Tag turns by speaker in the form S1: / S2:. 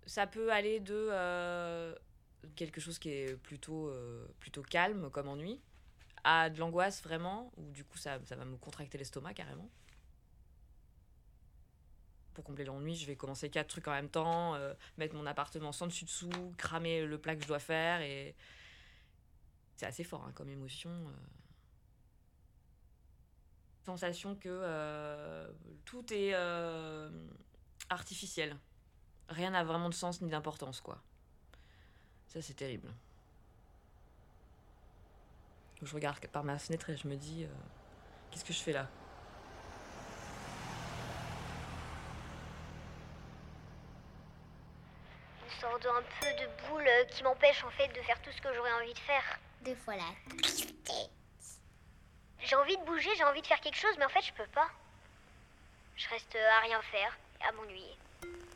S1: Ça peut aller de quelque chose qui est plutôt calme comme ennui à de l'angoisse vraiment, où du coup ça va me contracter l'estomac carrément. Pour combler l'ennui, je vais commencer 4 trucs en même temps, mettre mon appartement sans dessus-dessous, cramer le plat que je dois faire, et c'est assez fort hein, comme émotion. Sensation que tout est artificiel. Rien n'a vraiment de sens ni d'importance, quoi. Ça, c'est terrible. Je regarde par ma fenêtre et je me dis, qu'est-ce que je fais là?
S2: Une sorte d'un peu de boule qui m'empêche en fait de faire tout ce que j'aurais envie de faire.
S3: Deux fois la tristesse.
S2: J'ai envie de bouger, j'ai envie de faire quelque chose, mais en fait je peux pas. Je reste à rien faire, à m'ennuyer.